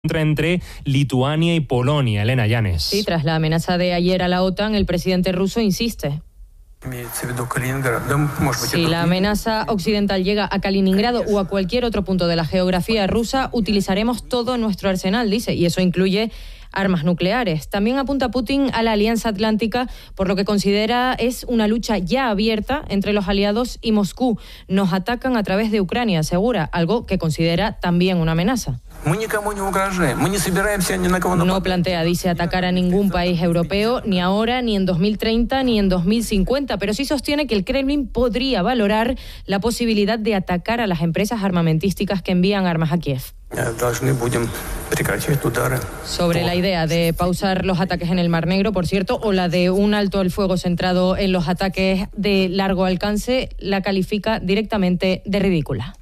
entre Lituania y Polonia. Elena Llanes. Sí, tras la amenaza de ayer a la OTAN, el presidente ruso insiste. Si la amenaza occidental llega a Kaliningrado o a cualquier otro punto de la geografía rusa, utilizaremos todo nuestro arsenal, dice, y eso incluye armas nucleares. También apunta Putin a la Alianza Atlántica, por lo que considera es una lucha ya abierta entre los aliados y Moscú. Nos atacan a través de Ucrania, asegura, algo que considera también una amenaza. No plantea, dice, atacar a ningún país europeo, ni ahora, ni en 2030, ni en 2050, pero sí sostiene que el Kremlin podría valorar la posibilidad de atacar a las empresas armamentísticas que envían armas a Kiev. Sobre la idea de pausar los ataques en el Mar Negro, por cierto, o la de un alto al fuego centrado en los ataques de largo alcance, la califica directamente de ridícula.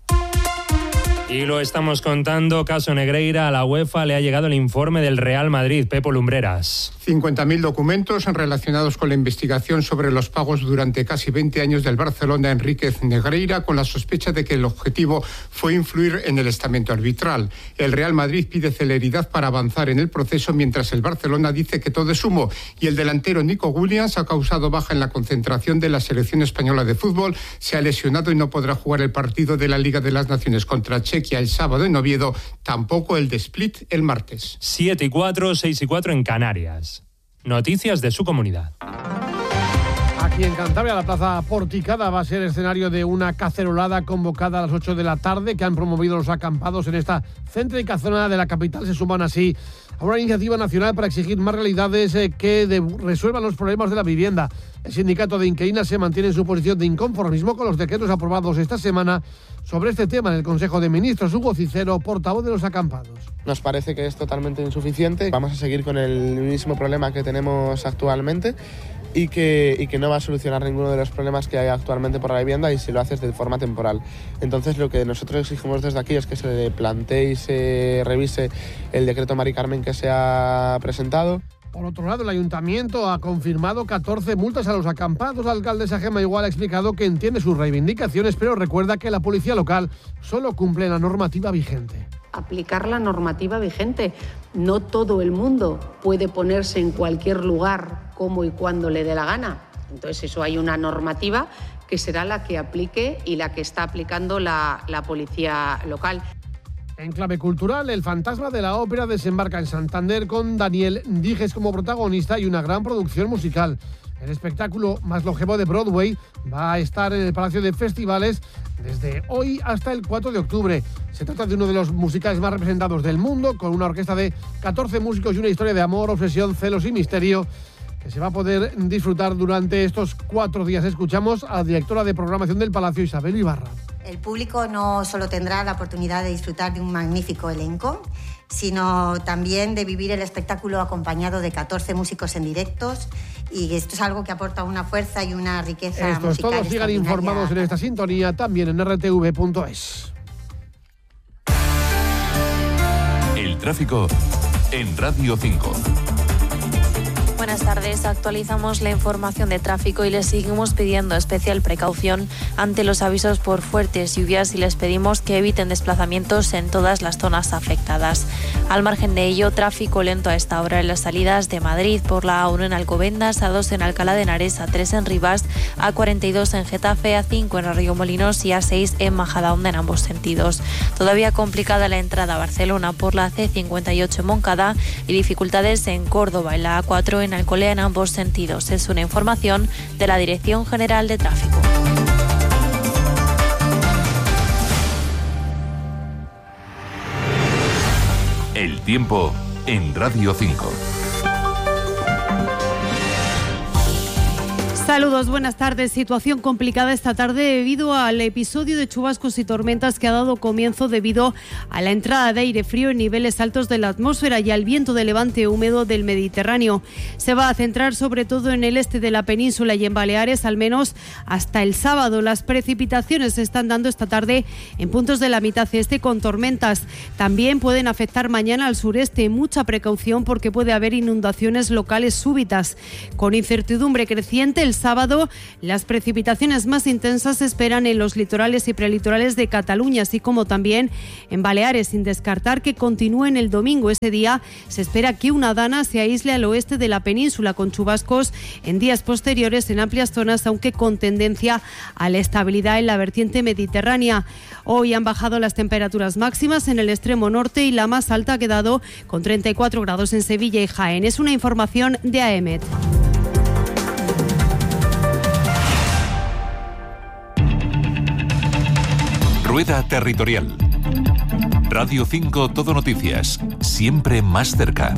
Y lo estamos contando, caso Negreira, a la UEFA le ha llegado el informe del Real Madrid. Pepo Lumbreras. 50.000 documentos relacionados con la investigación sobre los pagos durante casi 20 años del Barcelona a Enríquez Negreira, con la sospecha de que el objetivo fue influir en el estamento arbitral. El Real Madrid pide celeridad para avanzar en el proceso, mientras el Barcelona dice que todo es humo. Y el delantero Nico Williams ha causado baja en la concentración de la selección española de fútbol. Se ha lesionado y no podrá jugar el partido de la Liga de las Naciones contra Chequia el sábado en Oviedo, tampoco el de Split el martes. 7:04, 6:04 en Canarias. Noticias de su comunidad. Aquí en Cantabria, la Plaza Porticada va a ser escenario de una cacerolada convocada a las 8 de la tarde que han promovido los acampados en esta céntrica zona de la capital. Se suman así a una iniciativa nacional para exigir más realidades que resuelvan los problemas de la vivienda. El sindicato de inquilinas se mantiene en su posición de inconformismo con los decretos aprobados esta semana sobre este tema en el Consejo de Ministros. Hugo Cicero, portavoz de los acampados. Nos parece que es totalmente insuficiente. Vamos a seguir con el mismo problema que tenemos actualmente y que no va a solucionar ninguno de los problemas que hay actualmente por la vivienda, y si lo haces de forma temporal. Entonces, lo que nosotros exigimos desde aquí es que se le plantee y se revise el decreto Mari Carmen que se ha presentado. Por otro lado, el Ayuntamiento ha confirmado 14 multas a los acampados. La alcaldesa Gemma Igual ha explicado que entiende sus reivindicaciones, pero recuerda que la policía local solo cumple la normativa vigente. Aplicar la normativa vigente. No todo el mundo puede ponerse en cualquier lugar como y cuando le dé la gana. Entonces, eso hay una normativa que será la que aplique y la que está aplicando la policía local. En clave cultural, el fantasma de la ópera desembarca en Santander con Daniel Dijes como protagonista y una gran producción musical. El espectáculo más longevo de Broadway va a estar en el Palacio de Festivales desde hoy hasta el 4 de octubre. Se trata de uno de los musicales más representados del mundo, con una orquesta de 14 músicos y una historia de amor, obsesión, celos y misterio que se va a poder disfrutar durante estos 4 días. Escuchamos a la directora de programación del Palacio, Isabel Ibarra. El público no solo tendrá la oportunidad de disfrutar de un magnífico elenco, sino también de vivir el espectáculo acompañado de 14 músicos en directos, y esto es algo que aporta una fuerza y una riqueza musical. Estos todos sigan informados en esta sintonía, también en rtv.es. El tráfico en Radio 5. Buenas tardes, actualizamos la información de tráfico y les seguimos pidiendo especial precaución ante los avisos por fuertes lluvias y les pedimos que eviten desplazamientos en todas las zonas afectadas. Al margen de ello, tráfico lento a esta hora en las salidas de Madrid por la A1 en Alcobendas, A2 en Alcalá de Henares, A3 en Rivas, A42 en Getafe, A5 en Arroyomolinos y A6 en Majadahonda en ambos sentidos. Todavía complicada la entrada a Barcelona por la C58 en Moncada y dificultades en Córdoba en la A4 en Alcolea en ambos sentidos. Es una información de la Dirección General de Tráfico. El tiempo en Radio 5. Saludos, buenas tardes. Situación complicada esta tarde debido al episodio de chubascos y tormentas que ha dado comienzo debido a la entrada de aire frío en niveles altos de la atmósfera y al viento de levante húmedo del Mediterráneo. Se va a centrar sobre todo en el este de la península y en Baleares, al menos hasta el sábado. Las precipitaciones se están dando esta tarde en puntos de la mitad este con tormentas. También pueden afectar mañana al sureste. Mucha precaución porque puede haber inundaciones locales súbitas. Con incertidumbre creciente, el sábado. Las precipitaciones más intensas se esperan en los litorales y prelitorales de Cataluña, así como también en Baleares, sin descartar que continúen el domingo. Ese día se espera que una dana se aísle al oeste de la península, con chubascos en días posteriores en amplias zonas, aunque con tendencia a la estabilidad en la vertiente mediterránea. Hoy han bajado las temperaturas máximas en el extremo norte y la más alta ha quedado con 34 grados en Sevilla y Jaén. Es una información de AEMET. Rueda Territorial. Radio 5 Todo Noticias, siempre más cerca.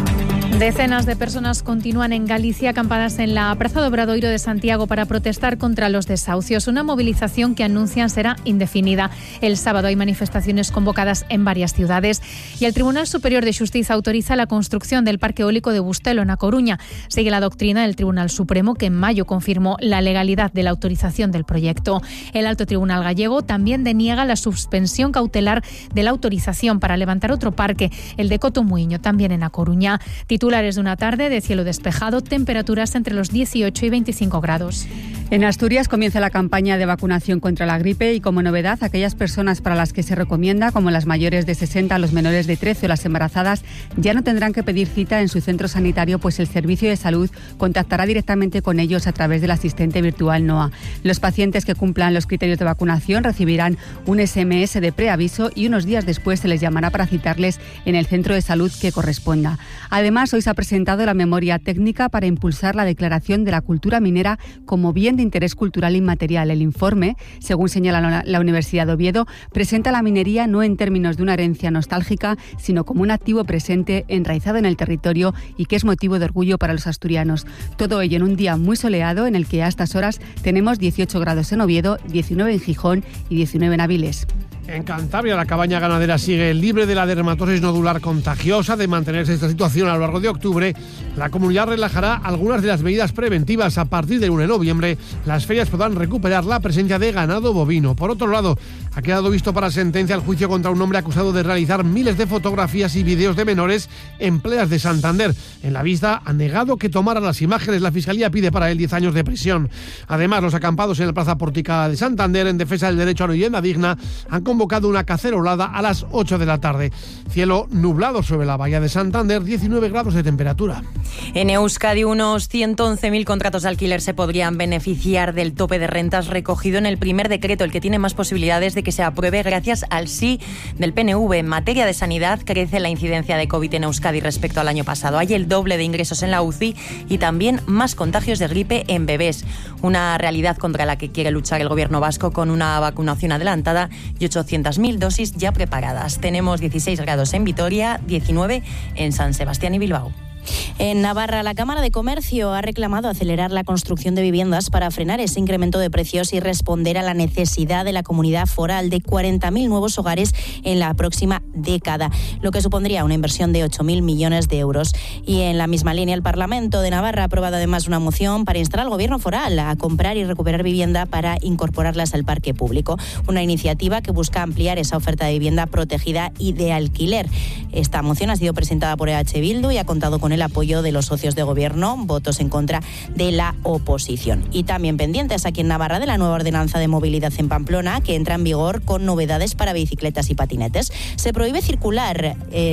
Decenas de personas continúan en Galicia acampadas en la Praza do Obradoiro de Santiago para protestar contra los desahucios, una movilización que anuncian será indefinida. El sábado hay manifestaciones convocadas en varias ciudades y el Tribunal Superior de Xustiza autoriza la construcción del parque eólico de Bustelo, en A Coruña. Sigue la doctrina del Tribunal Supremo, que en mayo confirmó la legalidad de la autorización del proyecto. El Alto Tribunal gallego también deniega la suspensión cautelar de la autorización para levantar otro parque, el de Cotomuiño, también en A Coruña. Titulares de una tarde de cielo despejado, temperaturas entre los 18 y 25 grados. En Asturias comienza la campaña de vacunación contra la gripe y, como novedad, aquellas personas para las que se recomienda, como las mayores de 60, los menores de 13 o las embarazadas, ya no tendrán que pedir cita en su centro sanitario, pues el Servicio de Salud contactará directamente con ellos a través del asistente virtual NOA. Los pacientes que cumplan los criterios de vacunación recibirán un SMS de preaviso y unos días después se les llamará para citarles en el centro de salud que corresponda. Además, hoy se ha presentado la memoria técnica para impulsar la declaración de la cultura minera como bien de interés cultural inmaterial. El informe, según señala la Universidad de Oviedo, presenta la minería no en términos de una herencia nostálgica, sino como un activo presente, enraizado en el territorio y que es motivo de orgullo para los asturianos. Todo ello en un día muy soleado, en el que a estas horas tenemos 18 grados en Oviedo, 19 en Gijón y 19 en Avilés. En Cantabria, la cabaña ganadera sigue libre de la dermatosis nodular contagiosa. De mantenerse esta situación a lo largo de octubre, la comunidad relajará algunas de las medidas preventivas. A partir del 1 de noviembre, las ferias podrán recuperar la presencia de ganado bovino. Por otro lado, ha quedado visto para sentencia el juicio contra un hombre acusado de realizar miles de fotografías y vídeos de menores en playas de Santander. En la vista, ha negado que tomara las imágenes. La Fiscalía pide para él 10 años de prisión. Además, los acampados en la Plaza Porticada de Santander, en defensa del derecho a una vivienda digna, han convocado una cacerolada a las 8 de la tarde. Cielo nublado sobre la bahía de Santander, 19 grados de temperatura. En Euskadi, unos 111.000 contratos de alquiler se podrían beneficiar del tope de rentas recogido en el primer decreto, el que tiene más posibilidades de que se apruebe gracias al sí del PNV. En materia de sanidad, crece la incidencia de COVID en Euskadi respecto al año pasado. Hay el doble de ingresos en la UCI y también más contagios de gripe en bebés. Una realidad contra la que quiere luchar el gobierno vasco con una vacunación adelantada y 800.000 dosis ya preparadas. Tenemos 16 grados en Vitoria, 19 en San Sebastián y Bilbao. En Navarra, la Cámara de Comercio ha reclamado acelerar la construcción de viviendas para frenar ese incremento de precios y responder a la necesidad de la comunidad foral de 40.000 nuevos hogares en la próxima década, lo que supondría una inversión de 8.000 millones de euros. Y en la misma línea, el Parlamento de Navarra ha aprobado además una moción para instar al Gobierno foral a comprar y recuperar vivienda para incorporarlas al parque público. Una iniciativa que busca ampliar esa oferta de vivienda protegida y de alquiler. Esta moción ha sido presentada por EH Bildu y ha contado con el apoyo de los socios de gobierno, votos en contra de la oposición. Y también pendientes aquí en Navarra de la nueva ordenanza de movilidad en Pamplona, que entra en vigor con novedades para bicicletas y patinetes. Se prohíbe circular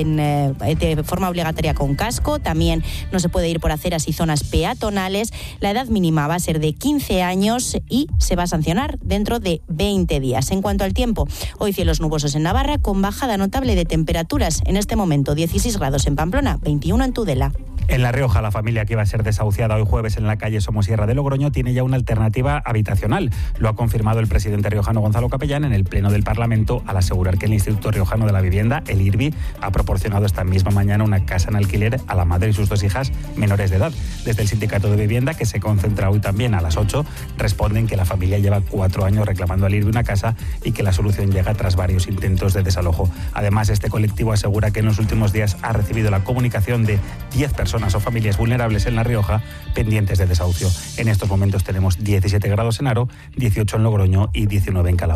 de forma obligatoria con casco, también no se puede ir por aceras y zonas peatonales. La edad mínima va a ser de 15 años y se va a sancionar dentro de 20 días. En cuanto al tiempo, hoy cielos nubosos en Navarra con bajada notable de temperaturas. En este momento 16 grados en Pamplona, 21 en Tudela. En La Rioja, la familia que iba a ser desahuciada hoy jueves en la calle Somosierra de Logroño tiene ya una alternativa habitacional. Lo ha confirmado el presidente riojano Gonzalo Capellán en el Pleno del Parlamento, al asegurar que el Instituto Riojano de la Vivienda, el IRBI, ha proporcionado esta misma mañana una casa en alquiler a la madre y sus 2 hijas menores de edad. Desde el Sindicato de Vivienda, que se concentra hoy también a las 8, responden que la familia lleva 4 años reclamando al IRBI una casa y que la solución llega tras varios intentos de desalojo. Además, este colectivo asegura que en los últimos días ha recibido la comunicación de 10 personas o familias vulnerables en La Rioja pendientes de desahucio. En estos momentos tenemos 17 grados en Haro, 18 en Logroño y 19 en Calahorra.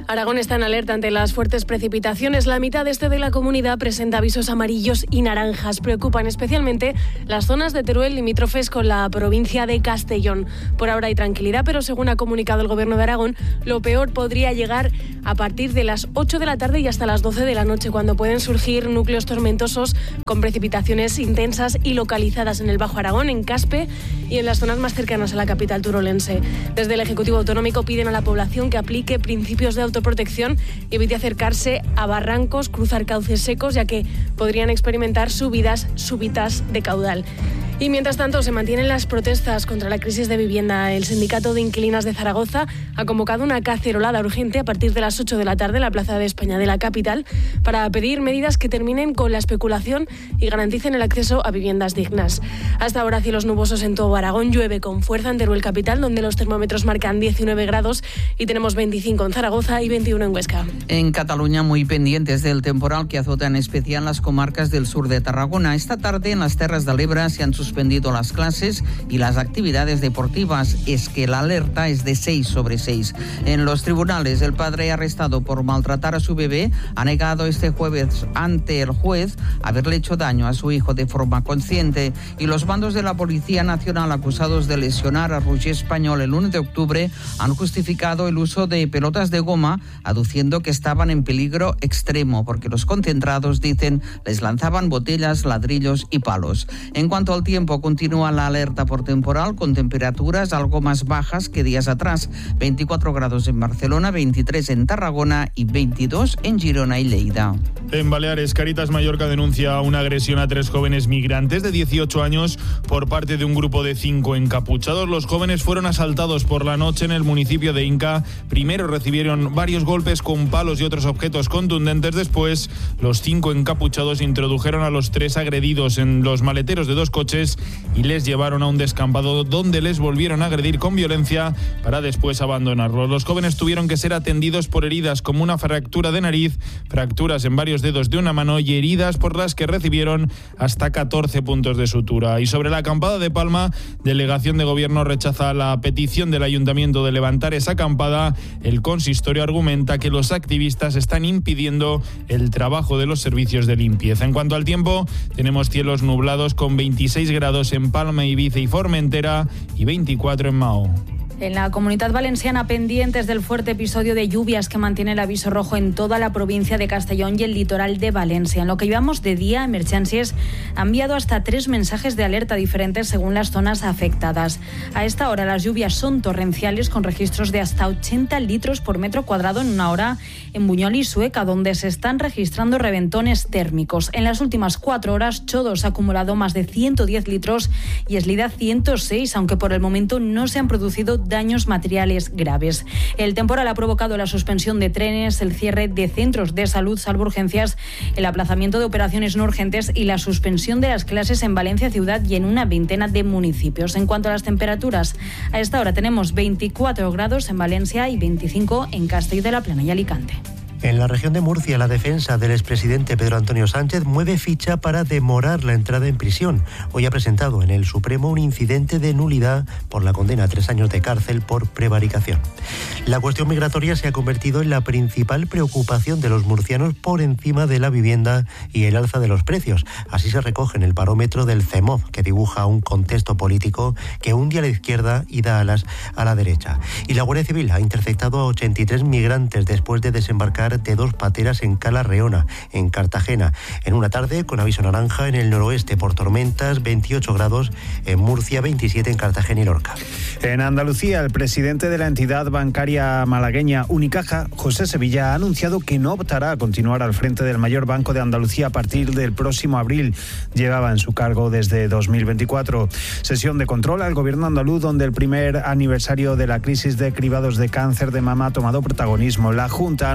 Aragón está en alerta ante las fuertes precipitaciones. La mitad este de la comunidad presenta avisos amarillos y naranjas. Preocupan especialmente las zonas de Teruel limítrofes con la provincia de Castellón. Por ahora hay tranquilidad, pero según ha comunicado el Gobierno de Aragón, lo peor podría llegar a partir de las 8 de la tarde y hasta las 12 de la noche, cuando pueden surgir núcleos tormentosos con precipitaciones intensas y localizadas en el Bajo Aragón, en Caspe y en las zonas más cercanas a la capital turolense. Desde el Ejecutivo Autonómico piden a la población que aplique principios de autoprotección y evite acercarse a barrancos, cruzar cauces secos, ya que podrían experimentar subidas súbitas de caudal. Y mientras tanto se mantienen las protestas contra la crisis de vivienda. El Sindicato de Inquilinas de Zaragoza ha convocado una cacerolada urgente a partir de las 8 de la tarde en la Plaza de España de la capital para pedir medidas que terminen con la especulación y garanticen el acceso a viviendas dignas. Hasta ahora cielos nubosos en todo Aragón, llueve con fuerza en Teruel capital, donde los termómetros marcan 19 grados y tenemos 25 en Zaragoza y 21 en Huesca. En Cataluña muy pendientes del temporal que azota en especial las comarcas del sur de Tarragona. Esta tarde en las Terras de l'Ebre se han suspendido las clases y las actividades deportivas. Es que la alerta es de 6/6. En los tribunales, el padre arrestado por maltratar a su bebé ha negado este jueves ante el juez haberle hecho daño a su hijo de forma consciente, y los bandos de la Policía Nacional acusados de lesionar a Roger Español el 1 de octubre han justificado el uso de pelotas de goma, aduciendo que estaban en peligro extremo porque los concentrados, dicen, les lanzaban botellas, ladrillos y palos. En cuanto al tiempo, continúa la alerta por temporal con temperaturas algo más bajas que días atrás. 24 grados en Barcelona, 23 en Tarragona y 22 en Girona y Lleida. En Baleares, Caritas Mallorca denuncia una agresión a 3 jóvenes migrantes de 18 años por parte de un grupo de 5 encapuchados. Los jóvenes fueron asaltados por la noche en el municipio de Inca. Primero recibieron varios golpes con palos y otros objetos contundentes. Después, los 5 encapuchados introdujeron a los 3 agredidos en los maleteros de 2 coches y les llevaron a un descampado donde les volvieron a agredir con violencia para después abandonarlos. Los jóvenes tuvieron que ser atendidos por heridas como una fractura de nariz, fracturas en varios dedos de una mano y heridas por las que recibieron hasta 14 puntos de sutura. Y sobre la acampada de Palma, delegación de gobierno rechaza la petición del ayuntamiento de levantar esa acampada. El consistorio argumenta que los activistas están impidiendo el trabajo de los servicios de limpieza. En cuanto al tiempo, tenemos cielos nublados con 26 grados en Palma, Ibiza y Formentera y 24 en Mao. En la Comunitat Valenciana, pendientes del fuerte episodio de lluvias que mantiene el aviso rojo en toda la provincia de Castellón y el litoral de Valencia. En lo que llevamos de día, Emergències ha enviado hasta 3 mensajes de alerta diferentes según las zonas afectadas. A esta hora las lluvias son torrenciales, con registros de hasta 80 litros por metro cuadrado en una hora en Buñol y Sueca, donde se están registrando reventones térmicos. En las últimas 4 horas, Chodos ha acumulado más de 110 litros y Eslida 106, aunque por el momento no se han producido daños materiales graves. El temporal ha provocado la suspensión de trenes, el cierre de centros de salud salvo urgencias, el aplazamiento de operaciones no urgentes y la suspensión de las clases en Valencia ciudad y en una veintena de municipios. En cuanto a las temperaturas, a esta hora tenemos 24 grados en Valencia y 25 en Castell de la Plana y Alicante. En la región de Murcia, la defensa del expresidente Pedro Antonio Sánchez mueve ficha para demorar la entrada en prisión. Hoy ha presentado en el Supremo un incidente de nulidad por la condena a 3 años de cárcel por prevaricación. La cuestión migratoria se ha convertido en la principal preocupación de los murcianos por encima de la vivienda y el alza de los precios. Así se recoge en el barómetro del CEMOV, que dibuja un contexto político que hunde a la izquierda y da alas a la derecha. Y la Guardia Civil ha interceptado a 83 migrantes después de desembarcar de 2 pateras en Cala Reona, en Cartagena, en una tarde con aviso naranja en el noroeste por tormentas, 28 grados en Murcia, 27 en Cartagena y Lorca. En Andalucía, el presidente de la entidad bancaria malagueña Unicaja, José Sevilla, ha anunciado que no optará a continuar al frente del mayor banco de Andalucía a partir del próximo abril. Llevaba en su cargo desde 2024. Sesión de control al gobierno andaluz, donde el primer aniversario de la crisis de cribados de cáncer de mama ha tomado protagonismo. La Junta anuncia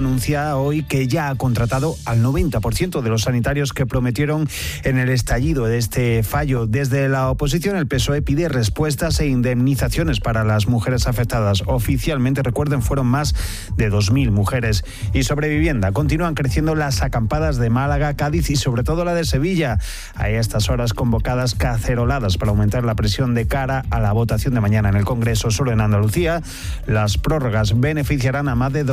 asegura hoy que ya ha contratado al 90% de los sanitarios que prometieron en el estallido de este fallo. Desde la oposición, el PSOE pide respuestas e indemnizaciones para las mujeres afectadas. Oficialmente, recuerden, fueron más de 2.000 mujeres. Y sobre vivienda, continúan creciendo las acampadas de Málaga, Cádiz y sobre todo la de Sevilla. Hay a estas horas convocadas caceroladas para aumentar la presión de cara a la votación de mañana en el Congreso. Solo en Andalucía, las prórrogas beneficiarán a más de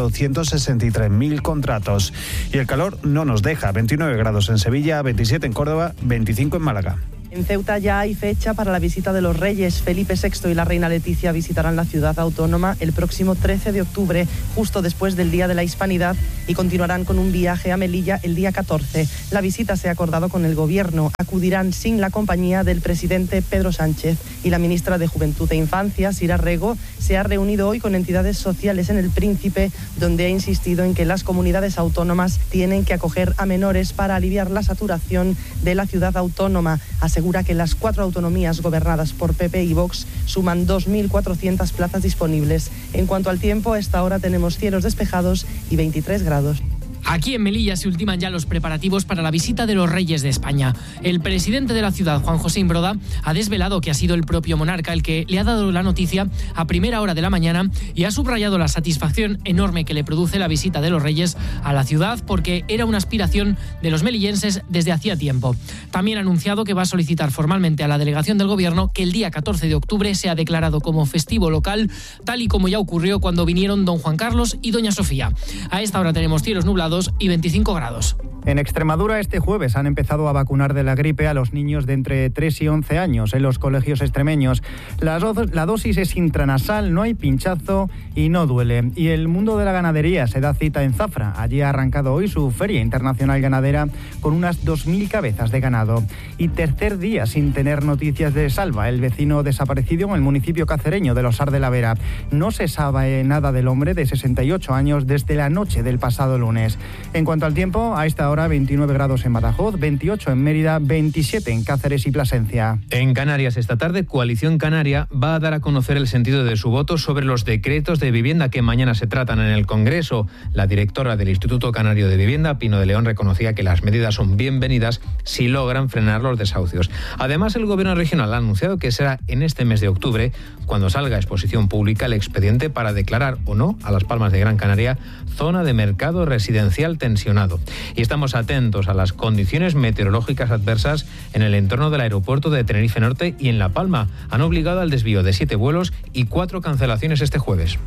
263.000 contratos. Y el calor no nos deja. 29 grados en Sevilla, 27 en Córdoba, 25 en Málaga. En Ceuta ya hay fecha para la visita de los Reyes. Felipe VI y la reina Leticia visitarán la ciudad autónoma el próximo 13 de octubre, justo después del Día de la Hispanidad, y continuarán con un viaje a Melilla el día 14. La visita se ha acordado con el Gobierno. Acudirán sin la compañía del presidente Pedro Sánchez, y la ministra de Juventud e Infancia, Sira Rego, se ha reunido hoy con entidades sociales en El Príncipe, donde ha insistido en que las comunidades autónomas tienen que acoger a menores para aliviar la saturación de la ciudad autónoma. Asegura que las 4 autonomías gobernadas por PP y Vox suman 2.400 plazas disponibles. En cuanto al tiempo, a esta hora tenemos cielos despejados y 23 grados. Aquí en Melilla se ultiman ya los preparativos para la visita de los Reyes de España. El presidente de la ciudad, Juan José Imbroda, ha desvelado que ha sido el propio monarca el que le ha dado la noticia a primera hora de la mañana y ha subrayado la satisfacción enorme que le produce la visita de los Reyes a la ciudad, porque era una aspiración de los melillenses desde hacía tiempo. También ha anunciado que va a solicitar formalmente a la delegación del Gobierno que el día 14 de octubre sea declarado como festivo local, tal y como ya ocurrió cuando vinieron don Juan Carlos y doña Sofía. A esta hora tenemos cielos nublados y 25 grados. En Extremadura este jueves han empezado a vacunar de la gripe a los niños de entre 3 y 11 años en los colegios extremeños. La dosis es intranasal, no hay pinchazo y no duele. Y el mundo de la ganadería se da cita en Zafra. Allí ha arrancado hoy su Feria Internacional Ganadera con unas 2.000 cabezas de ganado. Y tercer día sin tener noticias de Salva, el vecino desaparecido en el municipio cacereño de Losar de la Vera. No se sabe nada del hombre de 68 años desde la noche del pasado lunes. En cuanto al tiempo, a esta hora 29 grados en Badajoz, 28 en Mérida, 27 en Cáceres y Plasencia. En Canarias esta tarde, Coalición Canaria va a dar a conocer el sentido de su voto sobre los decretos de vivienda que mañana se tratan en el Congreso. La directora del Instituto Canario de Vivienda, Pino de León, reconocía que las medidas son bienvenidas si logran frenar los desahucios. Además, el Gobierno regional ha anunciado que será en este mes de octubre cuando salga a exposición pública el expediente para declarar o no a Las Palmas de Gran Canaria zona de mercado residencial tensionado. Y estamos atentos a las condiciones meteorológicas adversas en el entorno del aeropuerto de Tenerife Norte y en La Palma. Han obligado al desvío de 7 vuelos y 4 cancelaciones este jueves.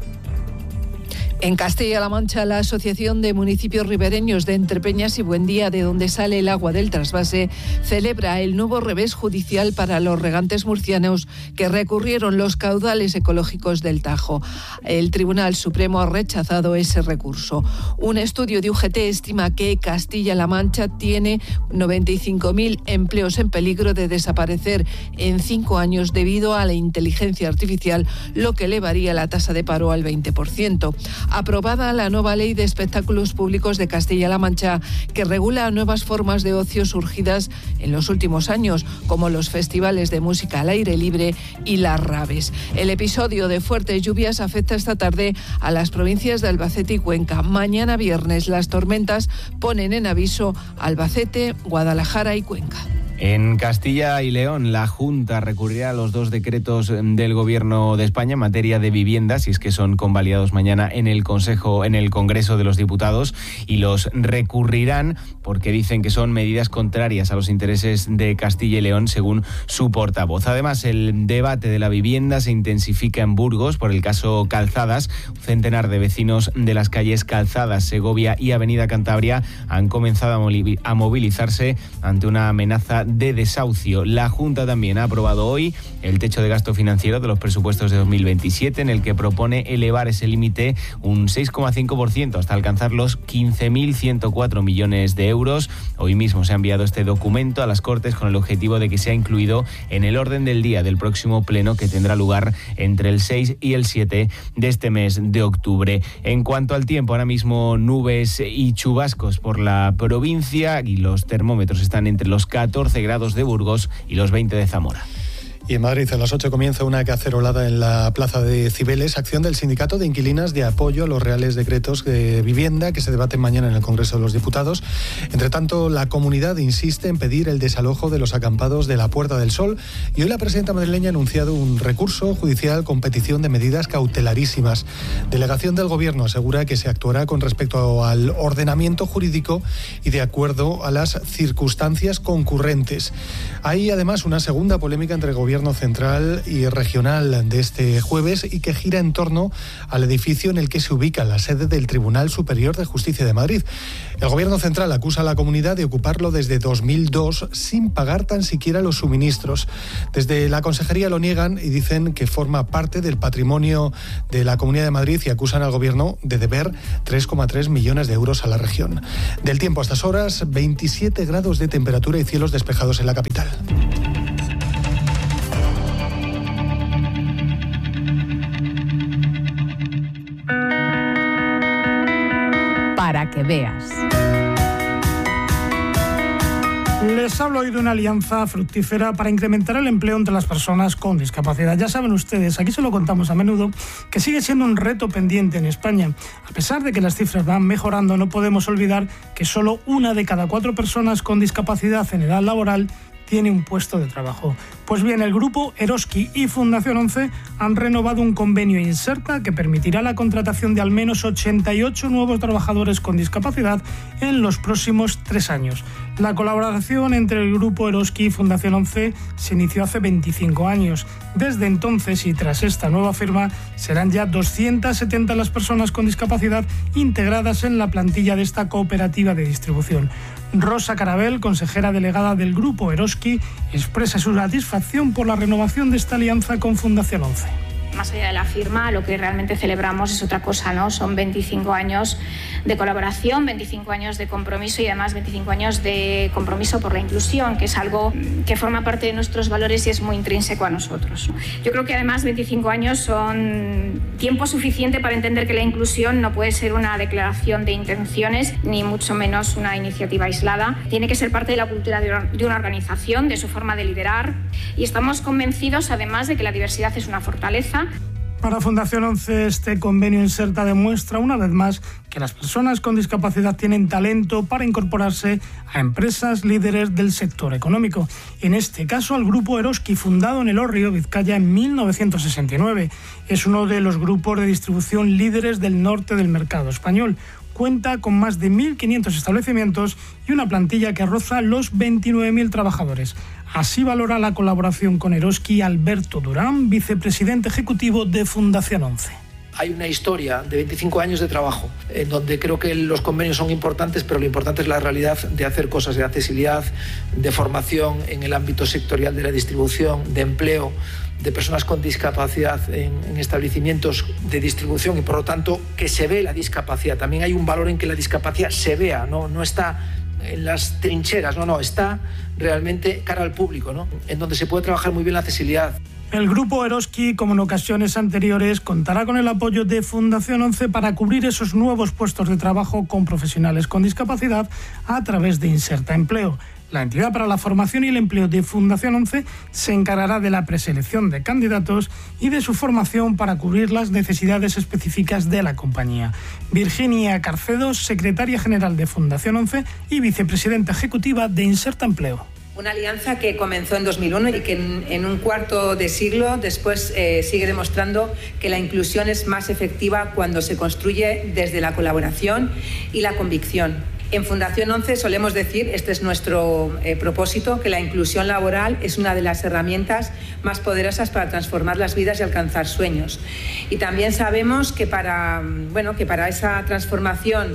En Castilla-La Mancha, la Asociación de Municipios Ribereños de Entrepeñas y Buendía, de donde sale el agua del trasvase, celebra el nuevo revés judicial para los regantes murcianos que recurrieron los caudales ecológicos del Tajo. El Tribunal Supremo ha rechazado ese recurso. Un estudio de UGT estima que Castilla-La Mancha tiene 95.000 empleos en peligro de desaparecer en 5 años debido a la inteligencia artificial, lo que elevaría la tasa de paro al 20%. Aprobada la nueva Ley de Espectáculos Públicos de Castilla-La Mancha, que regula nuevas formas de ocio surgidas en los últimos años, como los festivales de música al aire libre y las raves. El episodio de fuertes lluvias afecta esta tarde a las provincias de Albacete y Cuenca. Mañana viernes las tormentas ponen en aviso Albacete, Guadalajara y Cuenca. En Castilla y León, la Junta recurrirá a los 2 decretos del Gobierno de España en materia de vivienda, si es que son convalidados mañana en el Congreso de los Diputados, y los recurrirán porque dicen que son medidas contrarias a los intereses de Castilla y León, según su portavoz. Además, el debate de la vivienda se intensifica en Burgos por el caso Calzadas. Un centenar de vecinos de las calles Calzadas, Segovia y Avenida Cantabria han comenzado a movilizarse ante una amenaza de desahucio. La Junta también ha aprobado hoy el techo de gasto financiero de los presupuestos de 2027, en el que propone elevar ese límite un 6,5% hasta alcanzar los 15.104 millones de euros. Hoy mismo se ha enviado este documento a las Cortes con el objetivo de que sea incluido en el orden del día del próximo pleno, que tendrá lugar entre el 6 y el 7 de este mes de octubre. En cuanto al tiempo, ahora mismo nubes y chubascos por la provincia y los termómetros están entre los 14 grados de Burgos y los 20 de Zamora. Y en Madrid a las 8 comienza una cacerolada en la plaza de Cibeles, acción del Sindicato de Inquilinas de apoyo a los reales decretos de vivienda que se debaten mañana en el Congreso de los Diputados. Entre tanto, la comunidad insiste en pedir el desalojo de los acampados de la Puerta del Sol y hoy la presidenta madrileña ha anunciado un recurso judicial con petición de medidas cautelarísimas. Delegación del Gobierno asegura que se actuará con respecto al ordenamiento jurídico y de acuerdo a las circunstancias concurrentes. Hay además una segunda polémica entre el Gobierno central y regional de este jueves y que gira en torno al edificio en el que se ubica la sede del Tribunal Superior de Justicia de Madrid. El Gobierno central acusa a la comunidad de ocuparlo desde 2002 sin pagar tan siquiera los suministros. Desde la Consejería lo niegan y dicen que forma parte del patrimonio de la Comunidad de Madrid y acusan al Gobierno de deber 3,3 millones de euros a la región. Del tiempo a estas horas, 27 grados de temperatura y cielos despejados en la capital. Para que veas. Les hablo hoy de una alianza fructífera para incrementar el empleo entre las personas con discapacidad. Ya saben ustedes, aquí se lo contamos a menudo, que sigue siendo un reto pendiente en España. A pesar de que las cifras van mejorando, no podemos olvidar que solo 1 de cada 4 personas con discapacidad en edad laboral tiene un puesto de trabajo. Pues bien, el grupo Eroski y Fundación 11 han renovado un convenio Inserta que permitirá la contratación de al menos 88 nuevos trabajadores con discapacidad en los próximos 3 años. La colaboración entre el grupo Eroski y Fundación 11 se inició hace 25 años. Desde entonces y tras esta nueva firma, serán ya 270 las personas con discapacidad integradas en la plantilla de esta cooperativa de distribución. Rosa Carabel, consejera delegada del grupo Eroski, expresa su satisfacción por la renovación de esta alianza con Fundación 11. Más allá de la firma, lo que realmente celebramos es otra cosa, ¿no? Son 25 años de colaboración, 25 años de compromiso y además 25 años de compromiso por la inclusión, que es algo que forma parte de nuestros valores y es muy intrínseco a nosotros. Yo creo que además 25 años son tiempo suficiente para entender que la inclusión no puede ser una declaración de intenciones, ni mucho menos una iniciativa aislada. Tiene que ser parte de la cultura de una organización, de su forma de liderar, y estamos convencidos además de que la diversidad es una fortaleza. Para Fundación 11, este convenio Inserta demuestra una vez más que las personas con discapacidad tienen talento para incorporarse a empresas líderes del sector económico. En este caso, al grupo Eroski, fundado en Elorrio, Vizcaya, en 1969. Es uno de los grupos de distribución líderes del norte del mercado español. Cuenta con más de 1.500 establecimientos y una plantilla que roza los 29.000 trabajadores. Así valora la colaboración con Eroski Alberto Durán, vicepresidente ejecutivo de Fundación 11. Hay una historia de 25 años de trabajo, en donde creo que los convenios son importantes, pero lo importante es la realidad de hacer cosas de accesibilidad, de formación en el ámbito sectorial de la distribución, de empleo de personas con discapacidad en establecimientos de distribución y por lo tanto que se ve la discapacidad. También hay un valor en que la discapacidad se vea, no está en las trincheras, está realmente cara al público, en donde se puede trabajar muy bien la accesibilidad. El grupo Eroski, como en ocasiones anteriores, contará con el apoyo de Fundación 11 para cubrir esos nuevos puestos de trabajo con profesionales con discapacidad a través de Inserta Empleo. La entidad para la formación y el empleo de Fundación 11 se encargará de la preselección de candidatos y de su formación para cubrir las necesidades específicas de la compañía. Virginia Carcedo, secretaria general de Fundación 11 y vicepresidenta ejecutiva de Inserta Empleo. Una alianza que comenzó en 2001 y que en un cuarto de siglo después sigue demostrando que la inclusión es más efectiva cuando se construye desde la colaboración y la convicción. En Fundación 11 solemos decir, este es nuestro propósito, que la inclusión laboral es una de las herramientas más poderosas para transformar las vidas y alcanzar sueños. Y también sabemos que para esa transformación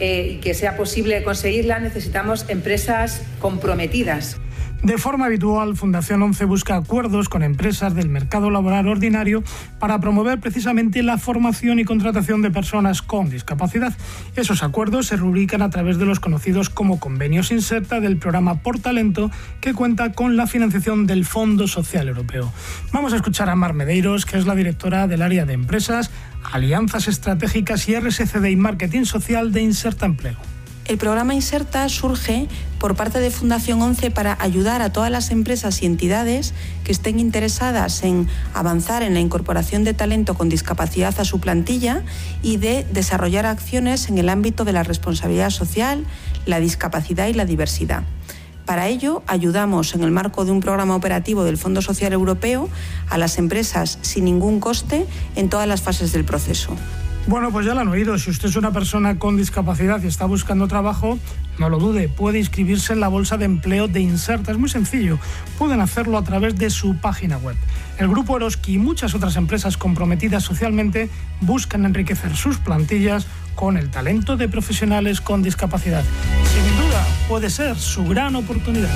y que sea posible conseguirla necesitamos empresas comprometidas. De forma habitual, Fundación 11 busca acuerdos con empresas del mercado laboral ordinario para promover precisamente la formación y contratación de personas con discapacidad. Esos acuerdos se rubrican a través de los conocidos como convenios Inserta del programa Por Talento, que cuenta con la financiación del Fondo Social Europeo. Vamos a escuchar a Mar Medeiros, que es la directora del área de empresas, alianzas estratégicas y RSCD y marketing social de Inserta Empleo. El programa Inserta surge por parte de Fundación 11 para ayudar a todas las empresas y entidades que estén interesadas en avanzar en la incorporación de talento con discapacidad a su plantilla y de desarrollar acciones en el ámbito de la responsabilidad social, la discapacidad y la diversidad. Para ello, ayudamos en el marco de un programa operativo del Fondo Social Europeo a las empresas sin ningún coste en todas las fases del proceso. Bueno, pues ya lo han oído. Si usted es una persona con discapacidad y está buscando trabajo, no lo dude, puede inscribirse en la bolsa de empleo de Inserta. Es muy sencillo. Pueden hacerlo a través de su página web. El Grupo Eroski y muchas otras empresas comprometidas socialmente buscan enriquecer sus plantillas con el talento de profesionales con discapacidad. Sin duda, puede ser su gran oportunidad.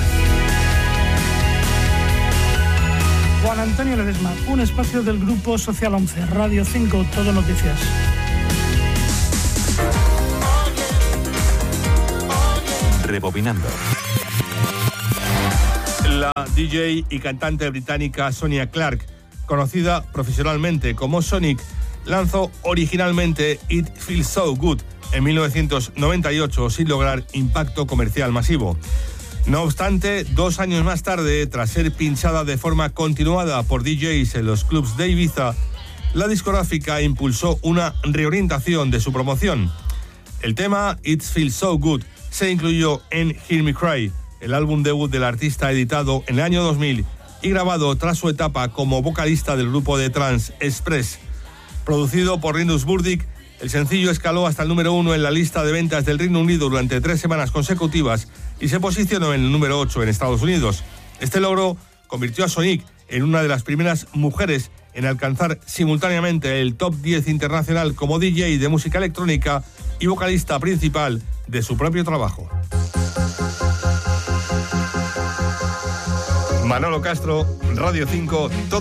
Juan Antonio Ledesma, un espacio del Grupo Social 11, Radio 5, Todo Noticias. Rebobinando. La DJ y cantante británica Sonia Clarke, conocida profesionalmente como Sonic, lanzó originalmente It Feels So Good en 1998 sin lograr impacto comercial masivo. No obstante, 2 años más tarde, tras ser pinchada de forma continuada por DJs en los clubs de Ibiza, la discográfica impulsó una reorientación de su promoción. El tema It Feels So Good se incluyó en Hear Me Cry, el álbum debut del artista editado en el año 2000 y grabado tras su etapa como vocalista del grupo de trance Express. Producido por Linus Burdick, el sencillo escaló hasta el número 1 en la lista de ventas del Reino Unido durante 3 semanas consecutivas y se posicionó en el número 8 en Estados Unidos. Este logro convirtió a Sonic en una de las primeras mujeres en alcanzar simultáneamente el top 10 internacional como DJ de música electrónica y vocalista principal de su propio trabajo. Manolo Castro, Radio 5, todo.